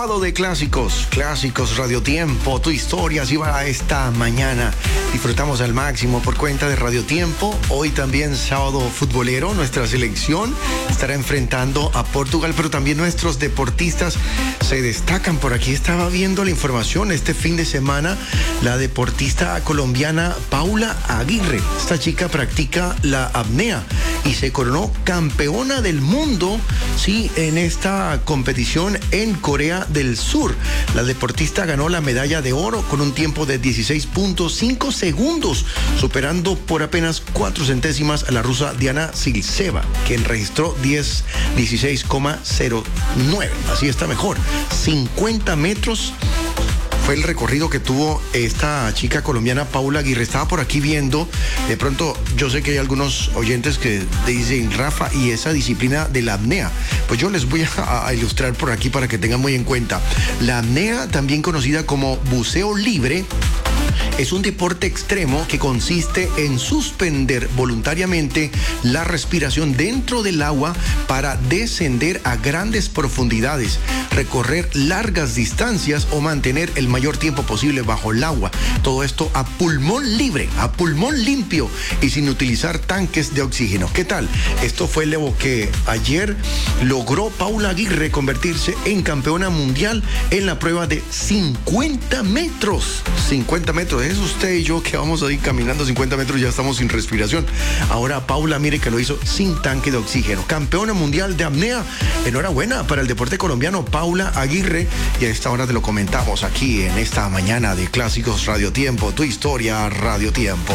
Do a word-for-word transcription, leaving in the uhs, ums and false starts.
De clásicos, clásicos Radio Tiempo, tu historia así va esta mañana. Disfrutamos al máximo por cuenta de Radio Tiempo. Hoy también sábado futbolero, nuestra selección estará enfrentando a Portugal, pero también nuestros deportistas se destacan. Por aquí estaba viendo la información este fin de semana, la deportista colombiana Paula Aguirre. Esta chica practica la apnea y se coronó campeona del mundo, sí, en esta competición en Corea del Sur. La deportista ganó la medalla de oro con un tiempo de dieciséis punto cinco segundos, superando por apenas cuatro centésimas a la rusa Diana Silseva, quien registró dieciséis coma cero nueve. Así está mejor. cincuenta metros fue el recorrido que tuvo esta chica colombiana Paula Aguirre. Estaba por aquí viendo, de pronto yo sé que hay algunos oyentes que dicen, Rafa, y esa disciplina de la apnea, pues yo les voy a, a ilustrar por aquí para que tengan muy en cuenta. La apnea, también conocida como buceo libre, es un deporte extremo que consiste en suspender voluntariamente la respiración dentro del agua para descender a grandes profundidades, recorrer largas distancias o mantener el mayor tiempo posible bajo el agua. Todo esto a pulmón libre, a pulmón limpio y sin utilizar tanques de oxígeno. ¿Qué tal? Esto fue lo que ayer logró Paula Aguirre convertirse en campeona mundial en la prueba de cincuenta metros. cincuenta metros. Es usted y yo que vamos a ir caminando cincuenta metros y ya estamos sin respiración. Ahora Paula, mire que lo hizo sin tanque de oxígeno. Campeona mundial de apnea. Enhorabuena para el deporte colombiano Paula Aguirre. Y a esta hora te lo comentamos aquí en esta mañana de Clásicos Radio Tiempo. Tu historia Radio Tiempo.